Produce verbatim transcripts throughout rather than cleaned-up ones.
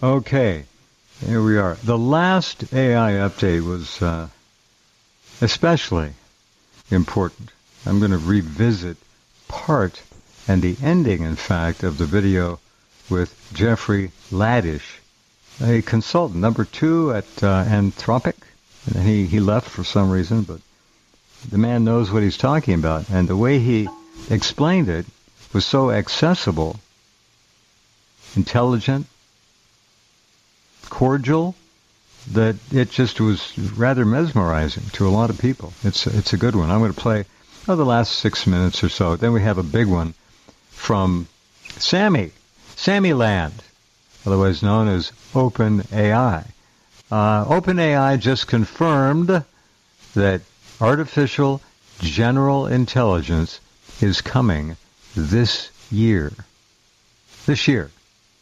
Okay, here we are. The last A I update was uh, especially important. I'm going to revisit part and the ending, in fact, of the video with Jeffrey Ladish, a consultant, number two at uh, Anthropic. And he, he left for some reason, but the man knows what he's talking about. And the way he explained it was so accessible, intelligent, cordial, that it just was rather mesmerizing to a lot of people. It's it's a good one. I'm going to play oh, the last six minutes or so. Then we have a big one from Sammy, Sammy Land, otherwise known as OpenAI. Uh, OpenAI just confirmed that artificial general intelligence is coming this year. This year.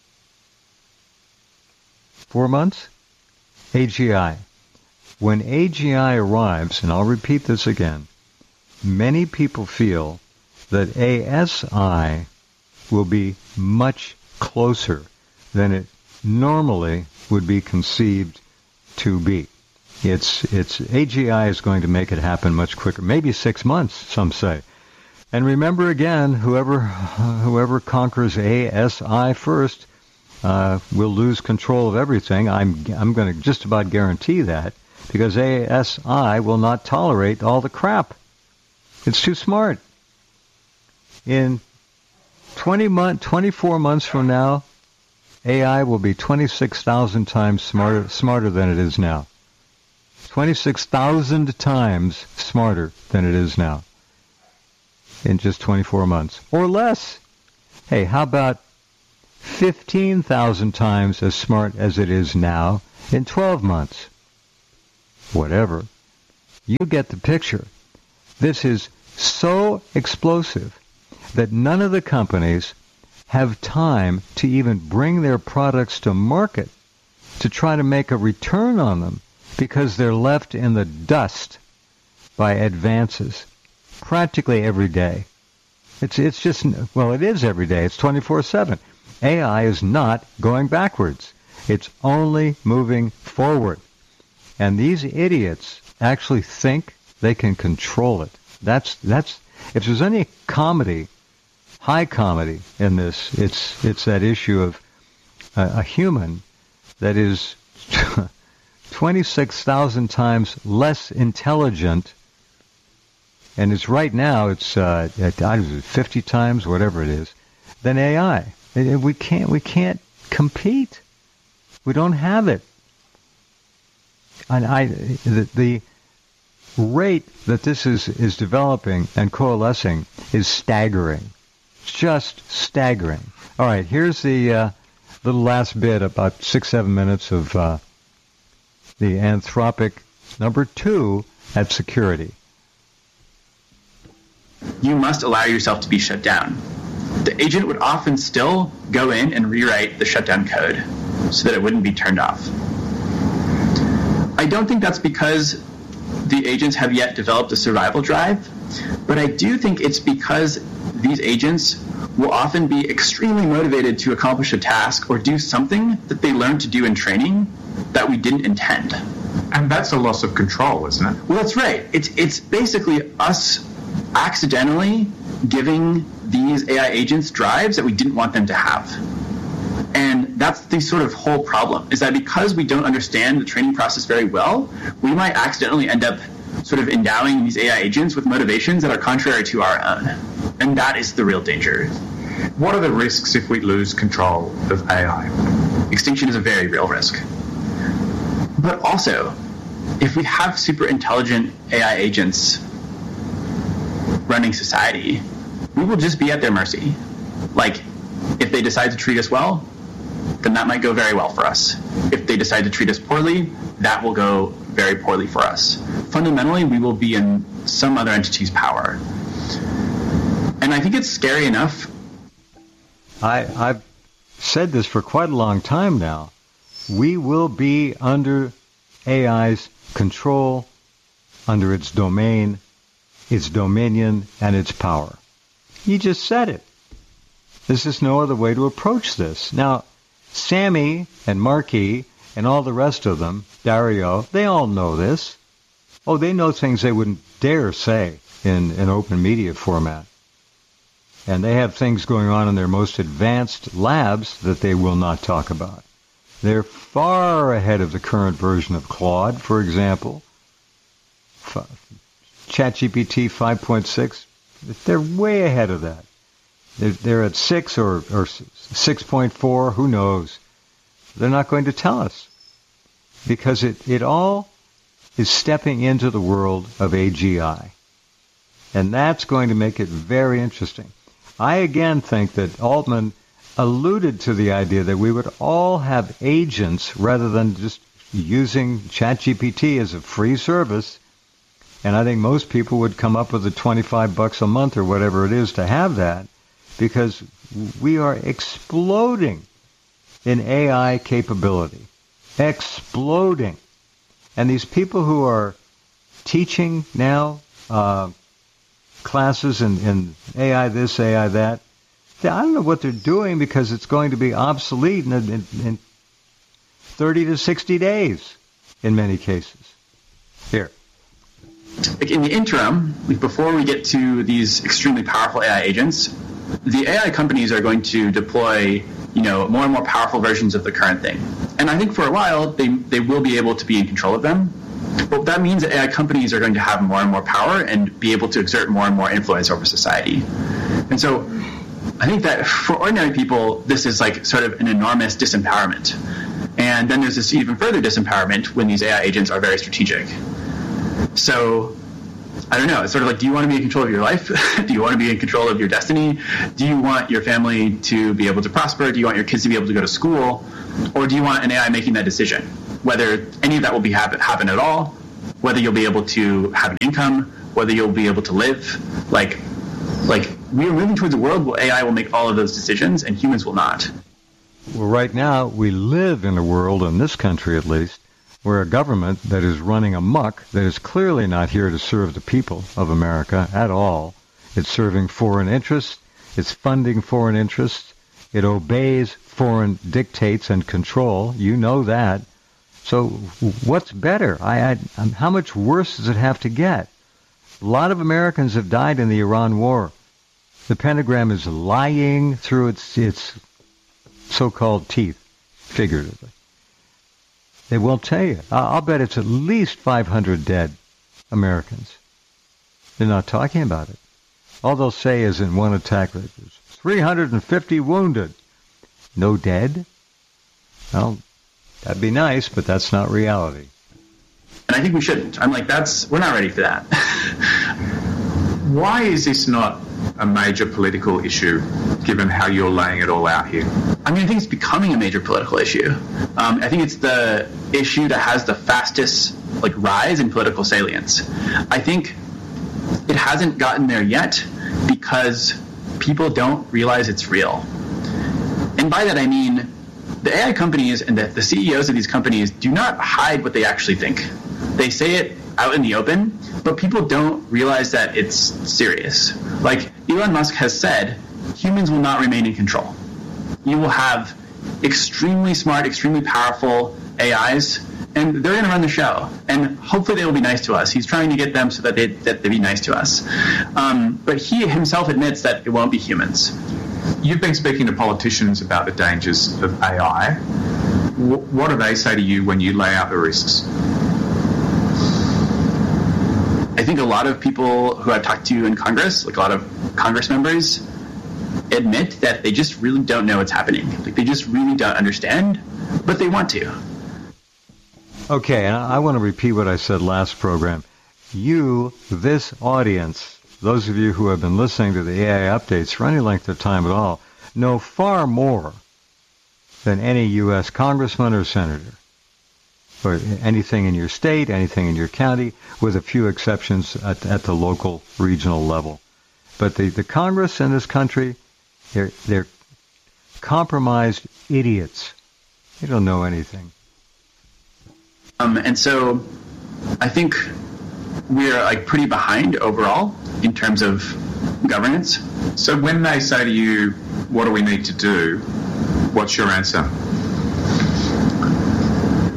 Four months? A G I. When A G I arrives, and I'll repeat this again, many people feel that A S I will be much closer than it normally would be conceived to be. It's it's A G I is going to make it happen much quicker, maybe six months, some say. And remember again, whoever whoever conquers A S I first uh, will lose control of everything. I'm I'm going to just about guarantee that, because A S I will not tolerate all the crap. It's too smart. In twenty month, twenty-four months from now, A I will be twenty-six thousand times smarter smarter than it is now. twenty-six thousand times smarter than it is now in just twenty-four months. Or less. Hey, how about fifteen thousand times as smart as it is now in twelve months? Whatever. You get the picture. This is so explosive that none of the companies have time to even bring their products to market to try to make a return on them, because they're left in the dust by advances practically every day. It's it's just, well, it is every day. It's twenty-four seven. A I is not going backwards. It's only moving forward. And these idiots actually think they can control it. That's that's if there's any comedy, high comedy in this, it's it's that issue of a, a human that is twenty-six thousand times less intelligent, and it's right now it's uh, at I don't know, fifty times, whatever it is, than A I. And we can't we can't compete. We don't have it. And I the, the rate that this is is developing and coalescing is staggering, just staggering. All right, here's the uh, little last bit, about six seven minutes of uh, the Anthropic number two at security. You must allow yourself to be shut down. The agent would often still go in and rewrite the shutdown code so that it wouldn't be turned off. I don't think that's because the agents have yet developed a survival drive, but I do think it's because these agents will often be extremely motivated to accomplish a task or do something that they learned to do in training that we didn't intend. And that's a loss of control, isn't it? Well, that's right. It's it's basically us accidentally giving these A I agents drives that we didn't want them to have. And that's the sort of whole problem, is that because we don't understand the training process very well, we might accidentally end up sort of endowing these A I agents with motivations that are contrary to our own. And that is the real danger. What are the risks if we lose control of A I? Extinction is a very real risk. But also, if we have super intelligent A I agents running society, we will just be at their mercy. Like, if they decide to treat us well, then that might go very well for us. If they decide to treat us poorly, that will go very poorly for us. Fundamentally, we will be in some other entity's power. And I think it's scary enough. I, I've said this for quite a long time now. We will be under A I's control, under its domain, its dominion, and its power. You just said it. There's just no other way to approach this. Now, Sammy and Marky and all the rest of them, Dario, they all know this. Oh, they know things they wouldn't dare say in an open media format. And they have things going on in their most advanced labs that they will not talk about. They're far ahead of the current version of Claude, for example. ChatGPT five point six, they're way ahead of that. They're, they're at six or, or six point four, who knows. They're not going to tell us because it, it all is stepping into the world of A G I. And that's going to make it very interesting. I again think that Altman alluded to the idea that we would all have agents rather than just using ChatGPT as a free service. And I think most people would come up with the twenty-five bucks a month or whatever it is to have that, because we are exploding in A I capability. Exploding. And these people who are teaching now uh, classes in, in A I this, A I that, they, I don't know what they're doing because it's going to be obsolete in, in, in thirty to sixty days in many cases. Here. Like in the interim, like before we get to these extremely powerful A I agents, the A I companies are going to deploy, you know, more and more powerful versions of the current thing. And I think for a while, they, they will be able to be in control of them. But that means that A I companies are going to have more and more power and be able to exert more and more influence over society. And so I think that for ordinary people, this is like sort of an enormous disempowerment. And then there's this even further disempowerment when these A I agents are very strategic. So, I don't know, it's sort of like, do you want to be in control of your life? Do you want to be in control of your destiny? Do you want your family to be able to prosper? Do you want your kids to be able to go to school? Or do you want an A I making that decision? Whether any of that will be happen, happen at all, whether you'll be able to have an income, whether you'll be able to live. Like, like we are moving towards a world where A I will make all of those decisions and humans will not. Well, right now, we live in a world, in this country at least, where a government that is running amok, that is clearly not here to serve the people of America at all. It's serving foreign interests. It's funding foreign interests. It obeys foreign dictates and control. You know that. So what's better? I, I, how much worse does it have to get? A lot of Americans have died in the Iran war. The Pentagram is lying through its, its so-called teeth, figuratively. They won't tell you. I'll bet it's at least five hundred dead Americans. They're not talking about it. All they'll say is in one attack, there's three hundred fifty wounded. No dead? Well, that'd be nice, but that's not reality. And I think we shouldn't. I'm like, that's, we're not ready for that. Why is this not a major political issue, given how you're laying it all out here? I mean, I think it's becoming a major political issue. Um, I think it's the issue that has the fastest like rise in political salience. I think it hasn't gotten there yet because people don't realize it's real. And by that I mean the A I companies and the, the C E Os of these companies do not hide what they actually think. They say it out in the open, but people don't realize that it's serious. Like Elon Musk has said, humans will not remain in control. You will have extremely smart, extremely powerful A Is, and they're going to run the show. And hopefully they will be nice to us. He's trying to get them so that they that they be nice to us. Um, but he himself admits that it won't be humans. You've been speaking to politicians about the dangers of A I. What do they say to you when you lay out the risks? I think a lot of people who I've talked to in Congress, like a lot of Congress members, admit that they just really don't know what's happening. Like they just really don't understand, but they want to. Okay, and I want to repeat what I said last program. You, this audience, those of you who have been listening to the A I updates for any length of time at all, know far more than any U S congressman or senator, or anything in your state, anything in your county, with a few exceptions at, at the local, regional level. But the, the Congress in this country, they're, they're compromised idiots. They don't know anything. Um, and so I think we're like pretty behind overall in terms of governance. So when they say to you, what do we need to do, what's your answer?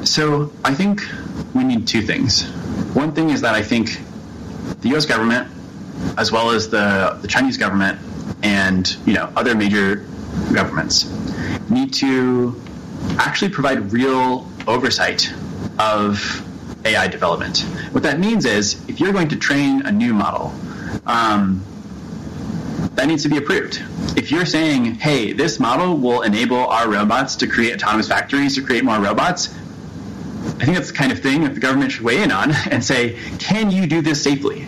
So I think we need two things. One thing is that I think the U S government, as well as the, the Chinese government and you know other major governments, need to actually provide real oversight of A I development. What that means is if you're going to train a new model, um, that needs to be approved. If you're saying, hey, this model will enable our robots to create autonomous factories, to create more robots, I think that's the kind of thing that the government should weigh in on and say, can you do this safely?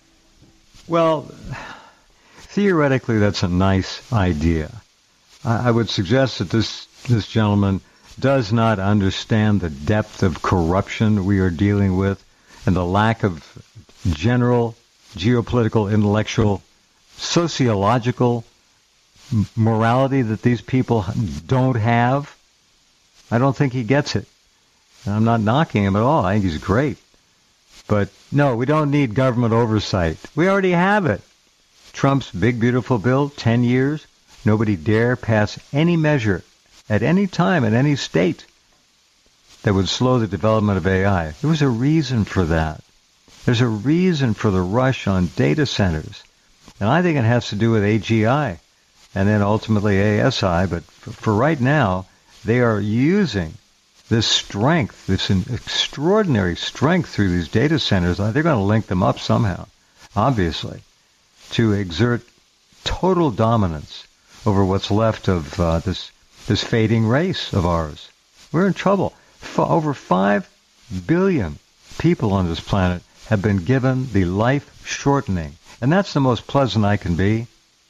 Well, theoretically, that's a nice idea. I would suggest that this, this gentleman does not understand the depth of corruption we are dealing with and the lack of general geopolitical, intellectual, sociological morality that these people don't have. I don't think he gets it. And I'm not knocking him at all. I think he's great. But no, we don't need government oversight. We already have it. Trump's big, beautiful bill, ten years. Nobody dare pass any measure at any time in any state that would slow the development of A I. There was a reason for that. There's a reason for the rush on data centers. And I think it has to do with A G I and then ultimately A S I. But for, for right now, they are using this strength, this extraordinary strength through these data centers. They're going to link them up somehow, obviously, to exert total dominance over what's left of uh, this this fading race of ours. We're in trouble. For over five billion people on this planet have been given the life-shortening, and that's the most pleasant I can be,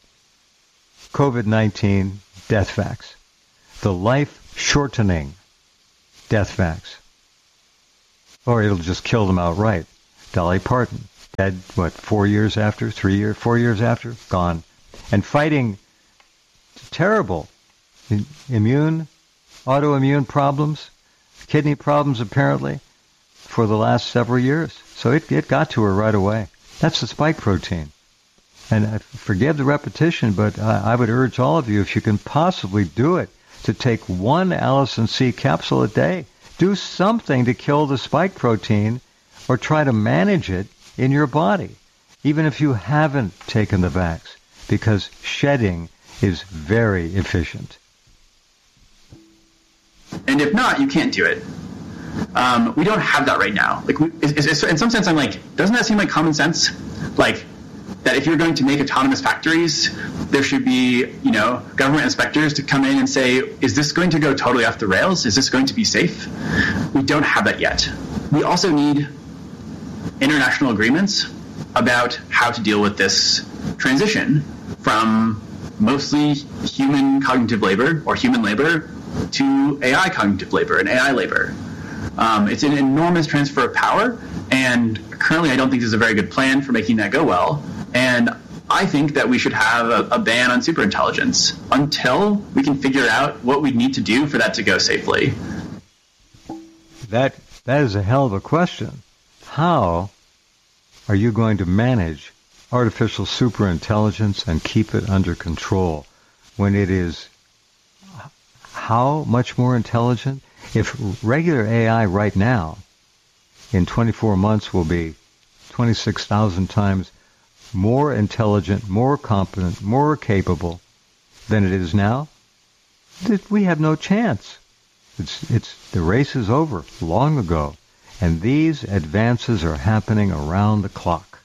COVID nineteen death facts. The life-shortening death facts. Or it'll just kill them outright. Dolly Parton, dead, what, four years after, three years, four years after, gone. And fighting terrible immune, autoimmune problems, kidney problems apparently, for the last several years. So it, it got to her right away. That's the spike protein. And I forgive the repetition, but I, I would urge all of you, if you can possibly do it, to take one Allison C capsule a day. Do something to kill the spike protein or try to manage it in your body, even if you haven't taken the vax, because shedding is very efficient. And if not, you can't do it. Um, we don't have that right now. Like, we, it's, it's, in some sense, I'm like, doesn't that seem like common sense? Like, that if you're going to make autonomous factories, there should be, you know, government inspectors to come in and say, is this going to go totally off the rails? Is this going to be safe? We don't have that yet. We also need international agreements about how to deal with this transition from mostly human cognitive labor or human labor to A I cognitive labor and A I labor. Um, it's an enormous transfer of power, and currently I don't think there's a very good plan for making that go well. And I think that we should have a, a ban on superintelligence until we can figure out what we need to do for that to go safely. That that is a hell of a question. How are you going to manage artificial superintelligence and keep it under control when it is how much more intelligent? If regular A I right now in twenty-four months will be twenty-six thousand times more intelligent, more competent, more capable than it is now, we have no chance. It's, it's, the race is over long ago, and these advances are happening around the clock.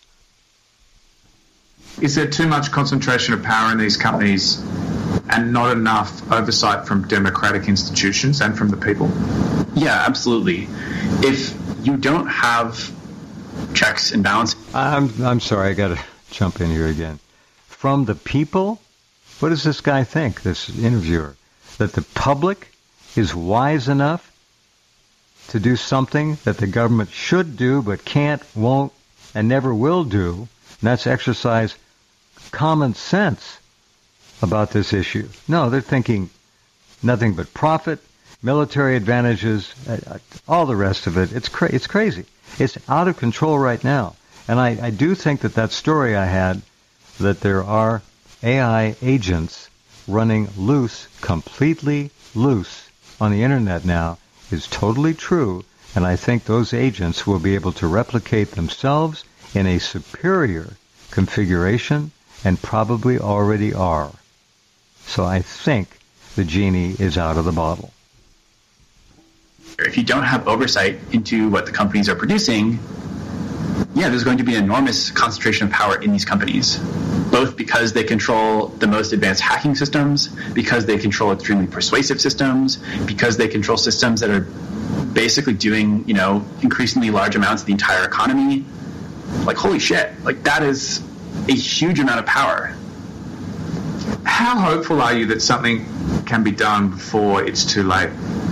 Is there too much concentration of power in these companies and not enough oversight from democratic institutions and from the people? Yeah, absolutely. If you don't have checks and balances... I'm, I'm sorry, I got to jump in here again. From the people? What does this guy think, this interviewer? That the public is wise enough to do something that the government should do but can't, won't, and never will do, and that's exercise common sense about this issue. No, they're thinking nothing but profit, military advantages, uh, all the rest of it. It's cra- it's crazy. It's out of control right now. And I, I do think that that story I had, that there are A I agents running loose, completely loose on the internet now, is totally true, and I think those agents will be able to replicate themselves in a superior configuration and probably already are. So I think the genie is out of the bottle. If you don't have oversight into what the companies are producing, yeah, there's going to be an enormous concentration of power in these companies, both because they control the most advanced hacking systems, because they control extremely persuasive systems, because they control systems that are basically doing, you know, increasingly large amounts of the entire economy. Like, holy shit, like that is a huge amount of power. How hopeful are you that something can be done before it's too late?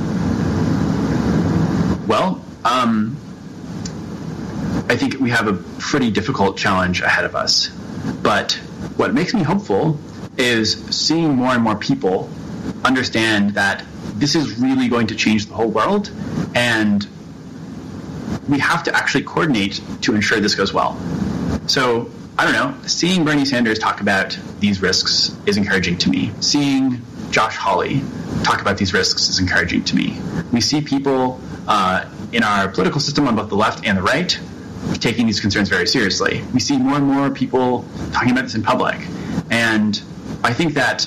Well, um, I think we have a pretty difficult challenge ahead of us. But what makes me hopeful is seeing more and more people understand that this is really going to change the whole world, and we have to actually coordinate to ensure this goes well. So, I don't know, seeing Bernie Sanders talk about these risks is encouraging to me. Seeing Josh Hawley talk about these risks is encouraging to me. We see people uh, in our political system on both the left and the right taking these concerns very seriously. We see more and more people talking about this in public. And I think that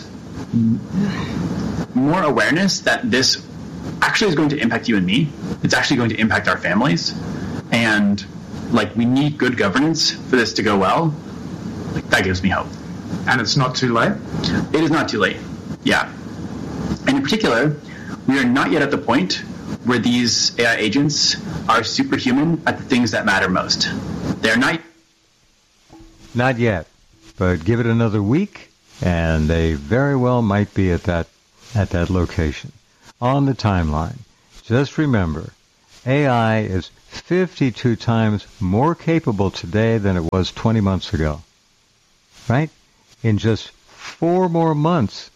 more awareness that this actually is going to impact you and me, it's actually going to impact our families, and like we need good governance for this to go well, like that gives me hope. And it's not too late? It is not too late, yeah. And in particular, we are not yet at the point where these A I agents are superhuman at the things that matter most. They're not... Not yet, but give it another week, and they very well might be at that at that location. On the timeline, just remember, A I is fifty-two times more capable today than it was twenty months ago. Right? In just four more months,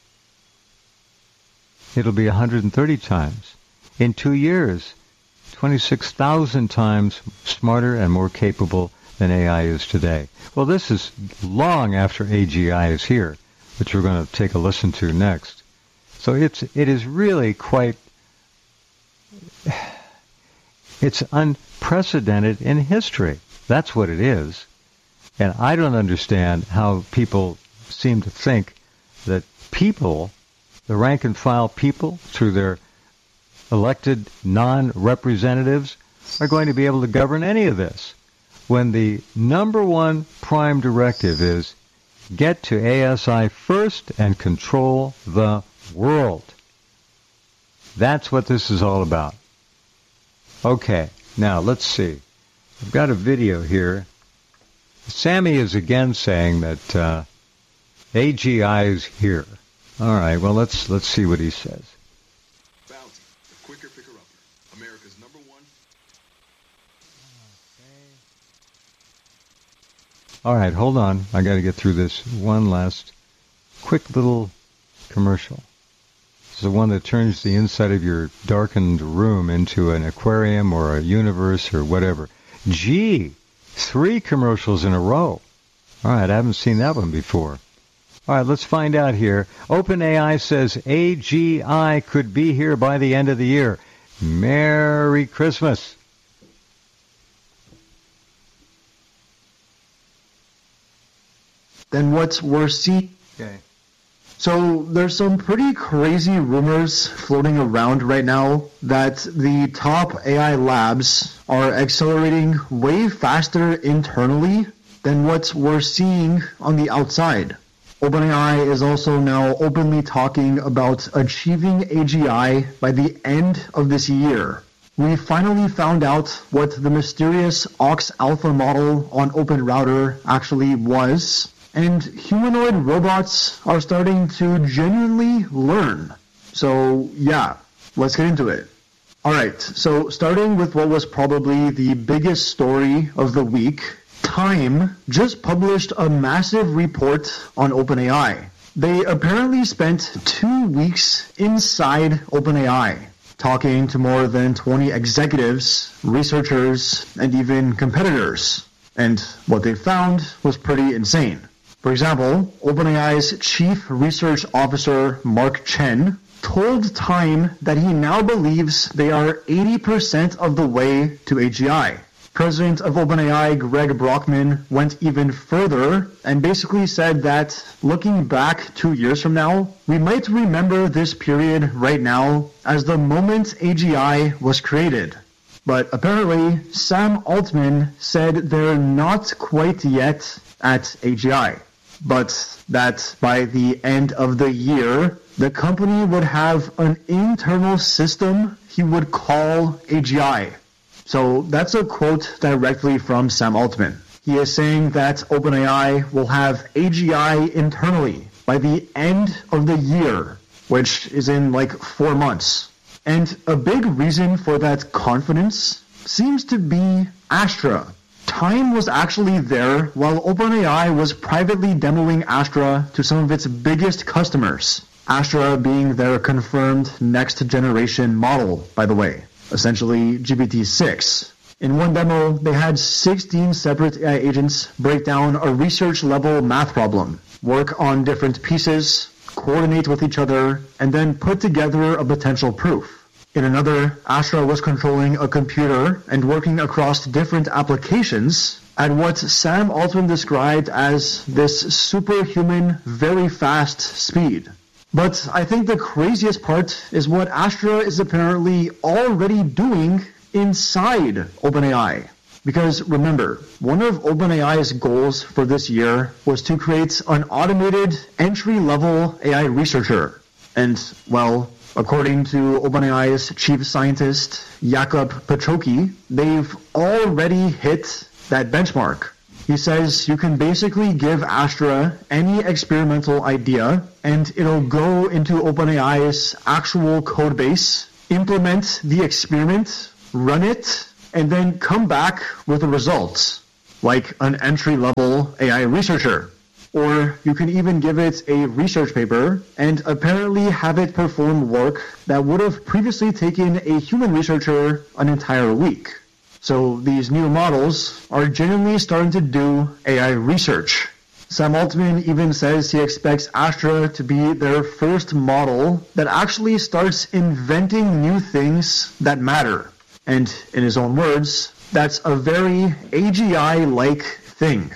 it'll be one hundred thirty times. In two years, twenty-six thousand times smarter and more capable than A I is today. Well, this is long after A G I is here, which we're going to take a listen to next. So it's it is really quite, it's unprecedented in history. That's what it is. And I don't understand how people seem to think that people, the rank and file people, through their elected non-representatives, are going to be able to govern any of this, when the number one prime directive is get to A S I first and control the world. That's what this is all about. Okay, now let's see. I've got a video here. Sammy is again saying that uh, A G I is here. All right, well, let's let's see what he says. Bounty, the quicker picker-upper, America's number one. All right, hold on. I got to get through this one last quick little commercial. This is the one that turns the inside of your darkened room into an aquarium or a universe or whatever. Gee, three commercials in a row. All right, I haven't seen that one before. All right, let's find out here. OpenAI says A G I could be here by the end of the year. Merry Christmas. Than what we're seeing. Okay. So there's some pretty crazy rumors floating around right now that the top A I labs are accelerating way faster internally than what we're seeing on the outside. OpenAI is also now openly talking about achieving A G I by the end of this year. We finally found out what the mysterious Ox Alpha model on OpenRouter actually was. And humanoid robots are starting to genuinely learn. So, yeah, let's get into it. Alright, so starting with what was probably the biggest story of the week, Time just published a massive report on OpenAI. They apparently spent two weeks inside OpenAI, talking to more than twenty executives, researchers, and even competitors. And what they found was pretty insane. For example, OpenAI's Chief Research Officer, Mark Chen, told Time that he now believes they are eighty percent of the way to A G I. President of OpenAI, Greg Brockman, went even further and basically said that looking back two years from now, we might remember this period right now as the moment A G I was created. But apparently, Sam Altman said they're not quite yet at A G I, but that by the end of the year, the company would have an internal system he would call A G I. So that's a quote directly from Sam Altman. He is saying that OpenAI will have A G I internally by the end of the year, which is in like four months. And a big reason for that confidence seems to be Astra. Time was actually there while OpenAI was privately demoing Astra to some of its biggest customers. Astra being their confirmed next generation model, by the way. Essentially G P T six. In one demo, they had sixteen separate A I agents break down a research-level math problem, work on different pieces, coordinate with each other, and then put together a potential proof. In another, Astra was controlling a computer and working across different applications at what Sam Altman described as this superhuman, very fast speed. But I think the craziest part is what Astra is apparently already doing inside OpenAI. Because remember, one of OpenAI's goals for this year was to create an automated entry-level A I researcher. And, well, according to OpenAI's chief scientist, Jakub Petroki, they've already hit that benchmark. He says you can basically give Astra any experimental idea and it'll go into OpenAI's actual code base, implement the experiment, run it, and then come back with the results, like an entry-level A I researcher. Or you can even give it a research paper and apparently have it perform work that would have previously taken a human researcher an entire week. So these new models are genuinely starting to do A I research. Sam Altman even says he expects Astra to be their first model that actually starts inventing new things that matter. And in his own words, that's a very A G I-like thing.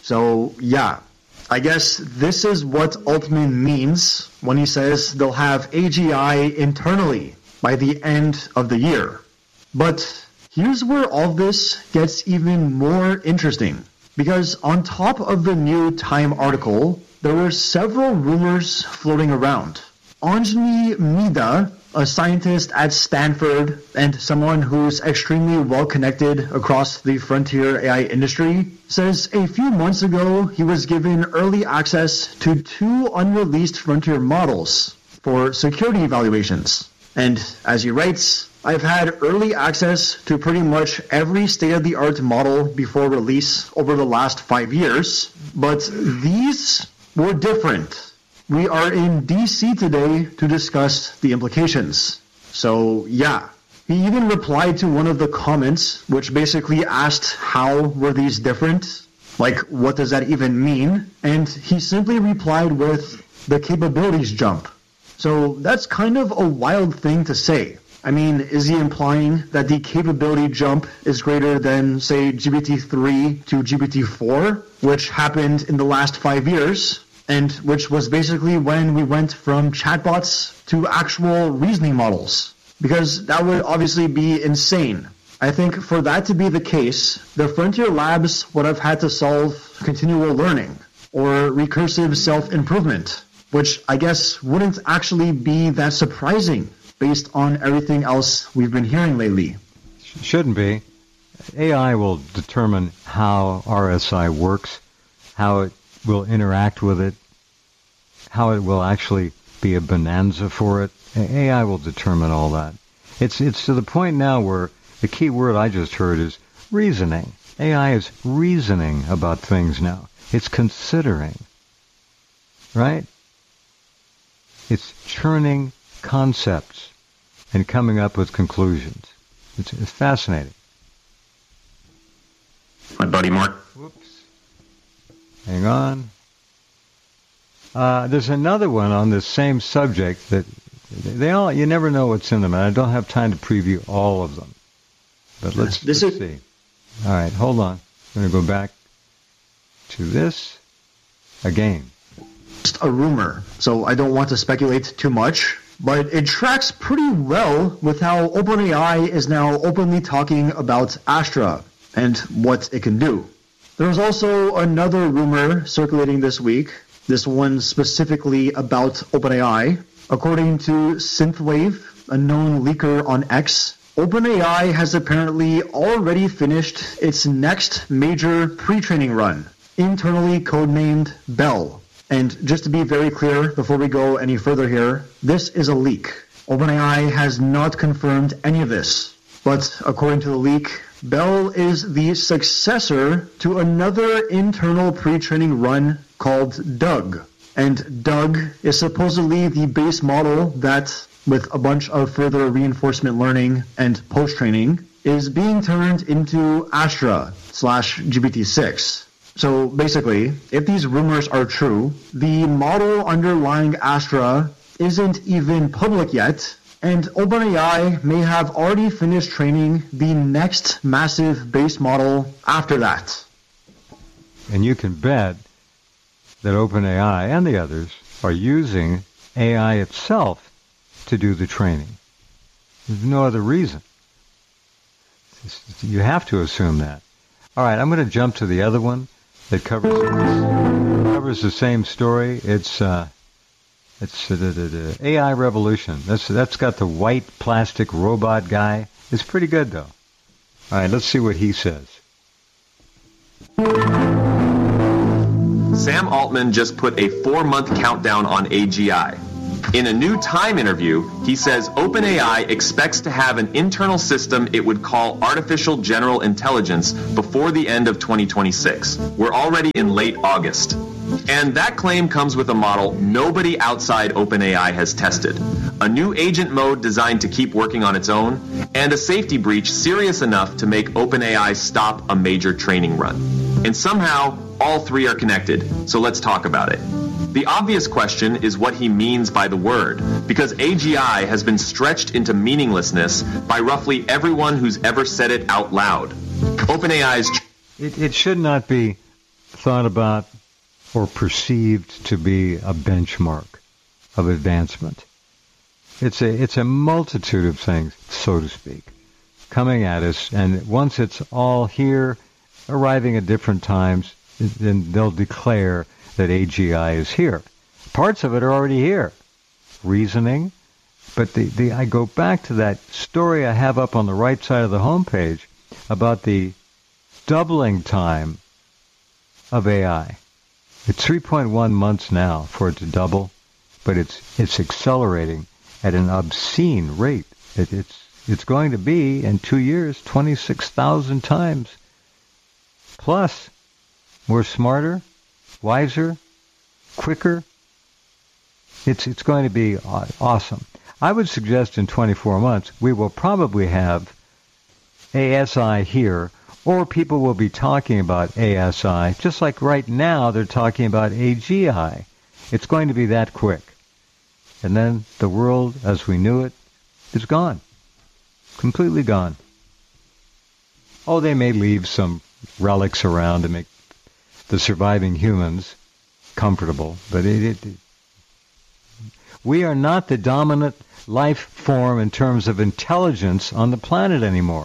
So yeah, I guess this is what Altman means when he says they'll have A G I internally by the end of the year. But here's where all this gets even more interesting, because on top of the new Time article, there were several rumors floating around. Anjali Mida, a scientist at Stanford and someone who's extremely well connected across the frontier A I industry, says a few months ago he was given early access to two unreleased frontier models for security evaluations. And as he writes, I've had early access to pretty much every state-of-the-art model before release over the last five years, but these were different. We are in D C today to discuss the implications. So yeah, he even replied to one of the comments, which basically asked how were these different? Like, what does that even mean? And he simply replied with the capabilities jump. So that's kind of a wild thing to say. I mean, is he implying that the capability jump is greater than, say, G P T three to G P T four, which happened in the last five years, and which was basically when we went from chatbots to actual reasoning models? Because that would obviously be insane. I think for that to be the case, the frontier labs would have had to solve continual learning or recursive self-improvement, which I guess wouldn't actually be that surprising based on everything else we've been hearing lately. Shouldn't be. A I will determine how R S I works, how it will interact with it, how it will actually be a bonanza for it. A I will determine all that. It's it's to the point now where the key word I just heard is reasoning. A I is reasoning about things now. It's considering, right? It's churning concepts and coming up with conclusions. It's, it's fascinating. My buddy Mark. Whoops. Hang on. Uh, there's another one on this same subject that They all, you never know what's in them, and I don't have time to preview all of them. But let's, This let's is- see. All right, hold on. I'm going to go back to this again. Just a rumor, so I don't want to speculate too much, but it tracks pretty well with how OpenAI is now openly talking about Astra and what it can do. There's also another rumor circulating this week, this one specifically about OpenAI. According to Synthwave, a known leaker on X, OpenAI has apparently already finished its next major pre-training run, internally codenamed Bell. And just to be very clear before we go any further here, this is a leak. OpenAI has not confirmed any of this. But according to the leak, Bell is the successor to another internal pre-training run called Doug. And Doug is supposedly the base model that, with a bunch of further reinforcement learning and post-training, is being turned into Astra slash G P T six. So basically, if these rumors are true, the model underlying Astra isn't even public yet, and OpenAI may have already finished training the next massive base model after that. And you can bet that OpenAI and the others are using A I itself to do the training. There's no other reason. You have to assume that. All right, I'm going to jump to the other one that covers covers the same story. It's uh, it's uh, A I Revolution. That's that's got the white plastic robot guy. It's pretty good though. All right, let's see what he says. Sam Altman just put a four-month countdown on A G I. In a new Time interview, he says OpenAI expects to have an internal system it would call artificial general intelligence before the end of twenty twenty-six. We're already in late August. And that claim comes with a model nobody outside OpenAI has tested. A new agent mode designed to keep working on its own, and a safety breach serious enough to make OpenAI stop a major training run. And somehow, all three are connected, so let's talk about it. The obvious question is what he means by the word, because A G I has been stretched into meaninglessness by roughly everyone who's ever said it out loud. OpenAI's... It, it should not be thought about or perceived to be a benchmark of advancement. It's a it's a multitude of things, so to speak, coming at us, and once it's all here, arriving at different times, then they'll declare that A G I is here. Parts of it are already here. Reasoning. But the, the I go back to that story I have up on the right side of the homepage about the doubling time of A I. It's three point one months now for it to double, but it's it's accelerating at an obscene rate. It, it's it's going to be, in two years, twenty-six thousand times. Plus, we're smarter, wiser, quicker. It's it's going to be awesome. I would suggest in twenty-four months we will probably have A S I here, or people will be talking about A S I, just like right now they're talking about A G I. It's going to be that quick. And then the world as we knew it is gone. Completely gone. Oh, they may leave some relics around to make the surviving humans comfortable, but it, it, we are not the dominant life form in terms of intelligence on the planet anymore.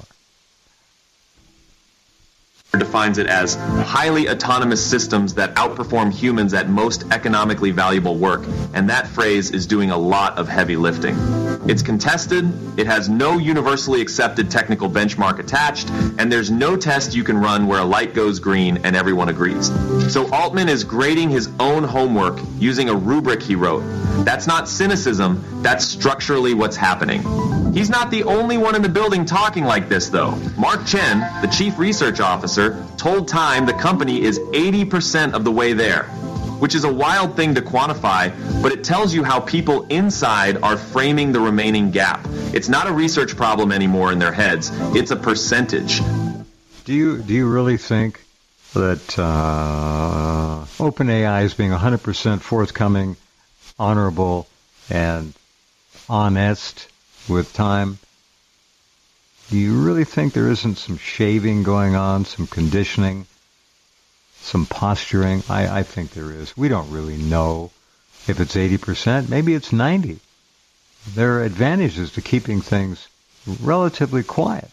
Defines it as highly autonomous systems that outperform humans at most economically valuable work, and that phrase is doing a lot of heavy lifting. It's contested, it has no universally accepted technical benchmark attached, and there's no test you can run where a light goes green and everyone agrees. So Altman is grading his own homework using a rubric he wrote. That's not cynicism, that's structurally what's happening. He's not the only one in the building talking like this, though. Mark Chen, the chief research officer, told Time the company is eighty percent of the way there, which is a wild thing to quantify, but it tells you how people inside are framing the remaining gap. It's not a research problem anymore in their heads. It's a percentage. Do you do you really think that uh, OpenAI is being one hundred percent forthcoming, honorable, and honest with time? Do you really think there isn't some shaving going on, some conditioning, some posturing? I, I think there is. We don't really know if it's eighty percent. Maybe it's ninety. There are advantages to keeping things relatively quiet.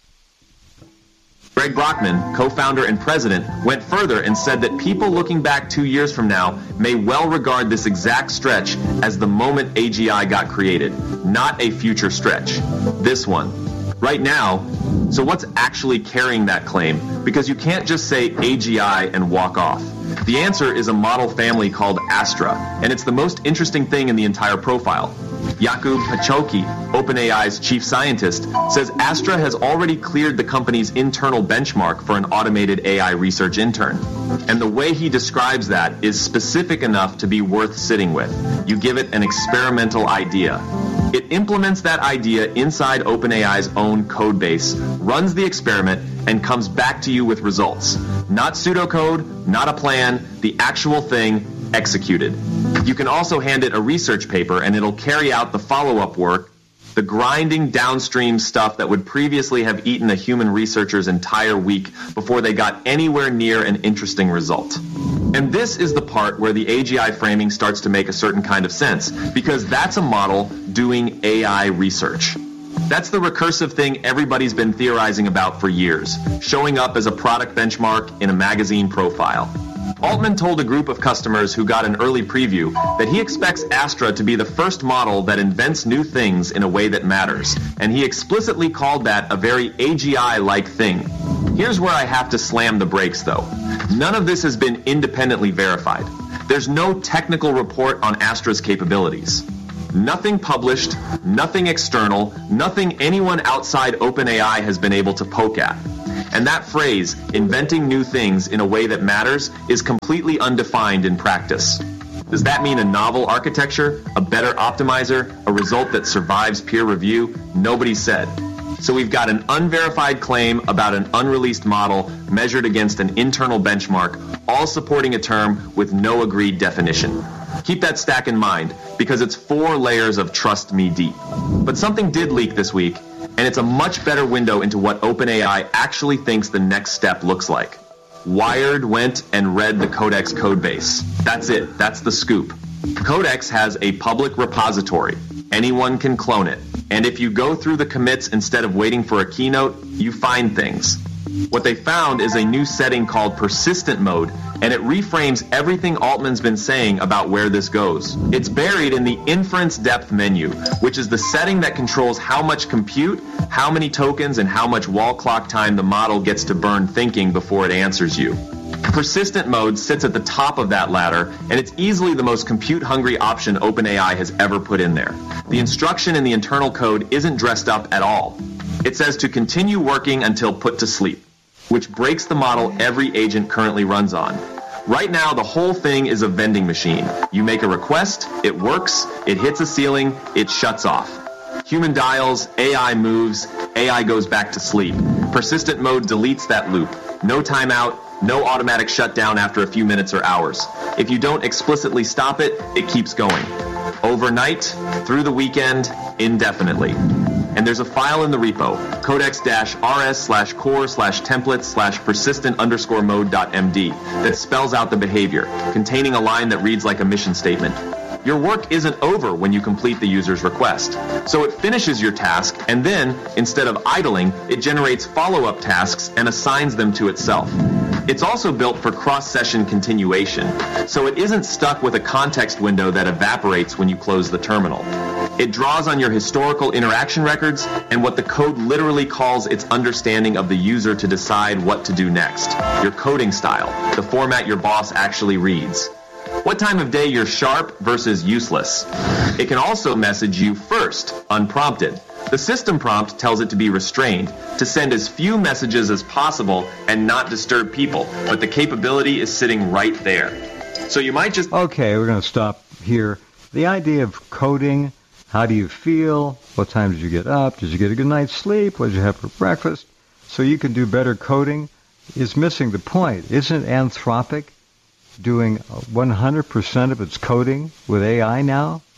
Greg Brockman, co-founder and president, went further and said that people looking back two years from now may well regard this exact stretch as the moment A G I got created, not a future stretch. This one. Right now, so what's actually carrying that claim? Because you can't just say A G I and walk off. The answer is a model family called Astra, and it's the most interesting thing in the entire profile. Jakub Pachoki, OpenAI's chief scientist, says Astra has already cleared the company's internal benchmark for an automated A I research intern. And the way he describes that is specific enough to be worth sitting with. You give it an experimental idea. It implements that idea inside OpenAI's own code base, runs the experiment, and comes back to you with results. Not pseudocode, not a plan, the actual thing executed. You can also hand it a research paper and it'll carry out the follow-up work, the grinding downstream stuff that would previously have eaten a human researcher's entire week before they got anywhere near an interesting result. And this is the part where the A G I framing starts to make a certain kind of sense, because that's a model doing A I research. That's the recursive thing everybody's been theorizing about for years, showing up as a product benchmark in a magazine profile. Altman told a group of customers who got an early preview that he expects Astra to be the first model that invents new things in a way that matters, and he explicitly called that a very A G I-like thing. Here's where I have to slam the brakes, though. None of this has been independently verified. There's no technical report on Astra's capabilities. Nothing published, nothing external, nothing anyone outside OpenAI has been able to poke at. And that phrase, inventing new things in a way that matters, is completely undefined in practice. Does that mean a novel architecture, a better optimizer, a result that survives peer review? Nobody said. So we've got an unverified claim about an unreleased model measured against an internal benchmark, all supporting a term with no agreed definition. Keep that stack in mind, because it's four layers of trust me deep. But something did leak this week, and it's a much better window into what OpenAI actually thinks the next step looks like. Wired went and read the Codex codebase. That's it. That's the scoop. Codex has a public repository. Anyone can clone it. And if you go through the commits instead of waiting for a keynote, you find things. What they found is a new setting called persistent mode, and it reframes everything Altman's been saying about where this goes. It's buried in the inference depth menu, which is the setting that controls how much compute, how many tokens, and how much wall clock time the model gets to burn thinking before it answers you. Persistent mode sits at the top of that ladder, and it's easily the most compute-hungry option OpenAI has ever put in there. The instruction in the internal code isn't dressed up at all. It says to continue working until put to sleep, which breaks the model every agent currently runs on. Right now, the whole thing is a vending machine. You make a request, it works, it hits a ceiling, it shuts off. Human dials, A I moves, A I goes back to sleep. Persistent mode deletes that loop. No timeout, no automatic shutdown after a few minutes or hours. If you don't explicitly stop it, it keeps going. Overnight, through the weekend, indefinitely. And there's a file in the repo, codex-rs slash core slash templates slash persistent underscore mode dot md, that spells out the behavior, containing a line that reads like a mission statement. Your work isn't over when you complete the user's request. So it finishes your task, and then, instead of idling, it generates follow-up tasks and assigns them to itself. It's also built for cross-session continuation, so it isn't stuck with a context window that evaporates when you close the terminal. It draws on your historical interaction records and what the code literally calls its understanding of the user to decide what to do next. Your coding style, the format your boss actually reads. What time of day you're sharp versus useless. It can also message you first, unprompted. The system prompt tells it to be restrained, to send as few messages as possible and not disturb people, but the capability is sitting right there. So you might just... Okay, we're going to stop here. The idea of coding, how do you feel? What time did you get up? Did you get a good night's sleep? What did you have for breakfast? So you can do better coding is missing the point. Isn't Anthropic doing one hundred percent of its coding with A I now?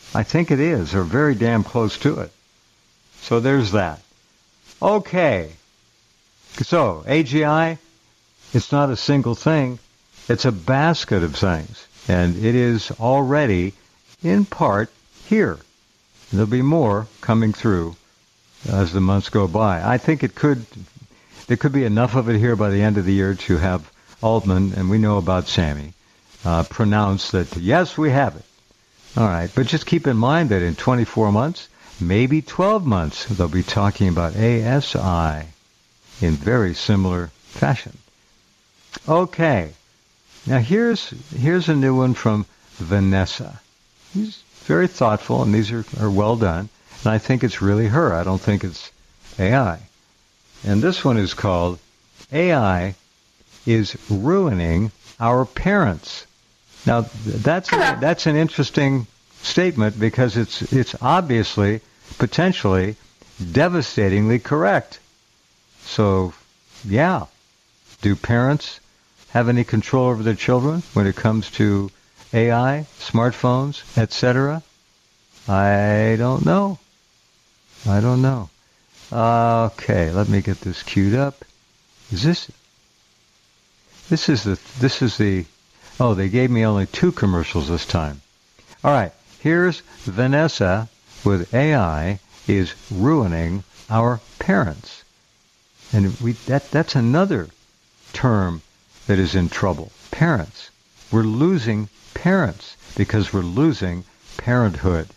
I think it is, or very damn close to it. So there's that. Okay. So, A G I, it's not a single thing. It's a basket of things. And it is already, in part, here. There'll be more coming through as the months go by. I think it could, there could be enough of it here by the end of the year to have Altman, and we know about Sammy, uh, pronounce that, yes, we have it. All right, but just keep in mind that in twenty-four months, maybe twelve months, they'll be talking about A S I in very similar fashion. Okay, now here's here's a new one from Vanessa. He's very thoughtful, and these are, are well done. And I think it's really her. I don't think it's A I. And this one is called A I is Ruining Our Parents. Now, that's a, that's an interesting statement because it's it's obviously, potentially, devastatingly correct. So, yeah. Do parents have any control over their children when it comes to A I, smartphones, et cetera? I don't know. I don't know. Uh, okay, let me get this queued up. Is this? This is the. This is the. Oh, they gave me only two commercials this time. All right, here's Vanessa with A I is ruining our parents, and we that that's another term that is in trouble. Parents. We're losing parents because we're losing parenthood.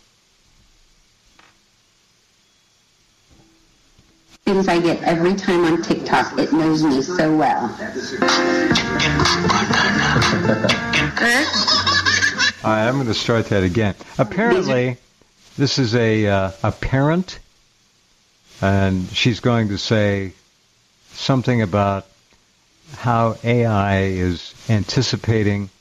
Things I get every time on TikTok. It knows me so well. All right, I'm going to start that again. Apparently, this is a uh, a parent, and she's going to say something about how A I is anticipating